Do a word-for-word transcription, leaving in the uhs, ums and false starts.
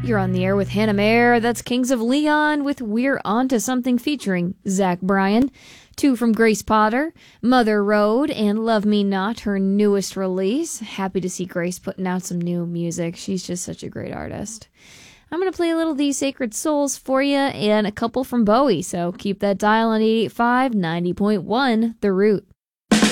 You're on the air with Hannah Mayer. That's Kings of Leon with We're Onto Something featuring Zach Bryan. Two from Grace Potter, Mother Road, and Love Me Not, her newest release. Happy to see Grace putting out some new music. She's just such a great artist. I'm going to play a little These Sacred Souls for you and a couple from Bowie, so keep that dial on eight eight five, ninety point one, The Root.